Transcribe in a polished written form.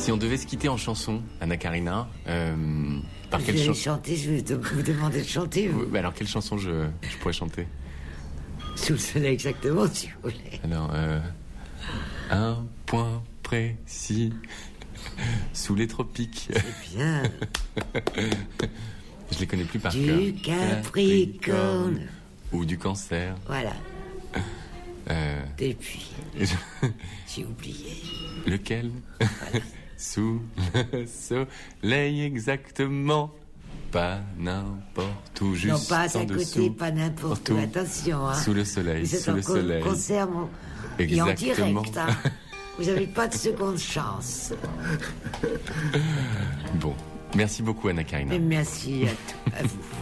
Si on devait se quitter en chanson, Anna Karina, par quelle chanson? Chanter, je vais vous demander de chanter. Bah alors, quelle chanson je pourrais chanter? Sous le soleil, exactement, si vous voulez. Alors, un point précis, sous les tropiques. C'est bien. Je les connais plus par cœur. Du Capricorne. Ou du Cancer. Voilà. Et puis, j'ai oublié. Lequel? Voilà. Sous le soleil, exactement. Pas n'importe où, juste non, pas à en côté, dessous, pas n'importe où. Attention, hein. Sous le soleil, vous êtes sous le soleil. Concert, et en Exactement. direct, hein. Vous n'avez pas de seconde chance. Bon, merci beaucoup Anna Karina. Et merci à vous.